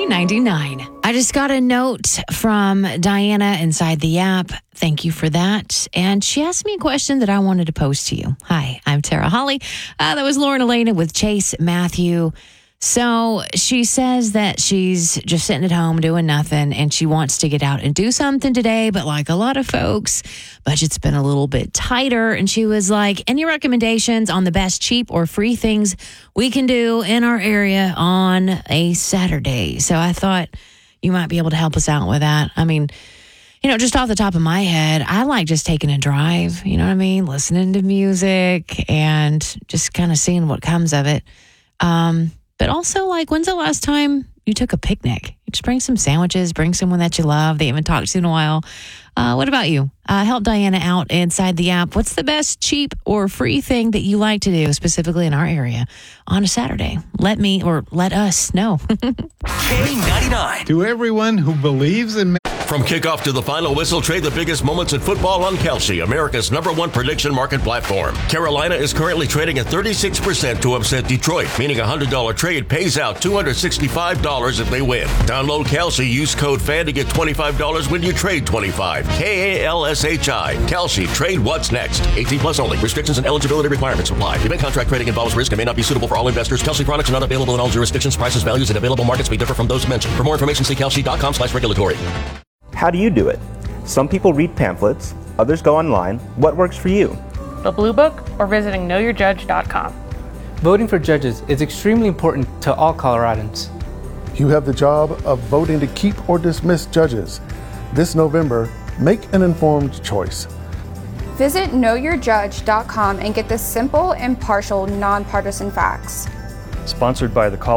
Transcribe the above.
$3.99. I just got a note from Diana inside the app. Thank you for that. And she asked me a question that I wanted to pose to you. Hi, I'm Tara Holly. That was Lauren Elena with Chase Matthew. So she says that she's just sitting at home doing nothing and she wants to get out and do something today. But like a lot of folks, budget's been a little bit tighter. And she was like, any recommendations on the best cheap or free things we can do in our area on a Saturday? So I thought you might be able to help us out with that. I mean, you know, just off the top of my head, I like just taking a drive, you know what I mean? Listening to music and just kind of seeing what comes of it. But also, like, when's the last time you took a picnic? You just bring some sandwiches, bring someone that you love that you haven't talked to in a while. What about you? Help Diana out inside the app. What's the best cheap or free thing that you like to do, specifically in our area, on a Saturday? Let us know. K99. To everyone who believes in... From kickoff to the final whistle, trade the biggest moments in football on Kalshi, America's #1 prediction market platform. Carolina is currently trading at 36% to upset Detroit, meaning a $100 trade pays out $265 if they win. Download Kalshi, use code FAN to get $25 when you trade $25. Kalshi. Kalshi, trade what's next. 18 plus only. Restrictions and eligibility requirements apply. Event contract trading involves risk and may not be suitable for all investors. Kalshi products are not available in all jurisdictions. Prices, values, and available markets may differ from those mentioned. For more information, see kalshi.com/regulatory. How do you do it? Some people read pamphlets, others go online. What works for you? The Blue Book or visiting knowyourjudge.com. Voting for judges is extremely important to all Coloradans. You have the job of voting to keep or dismiss judges. This November, make an informed choice. Visit knowyourjudge.com and get the simple, impartial, nonpartisan facts. Sponsored by the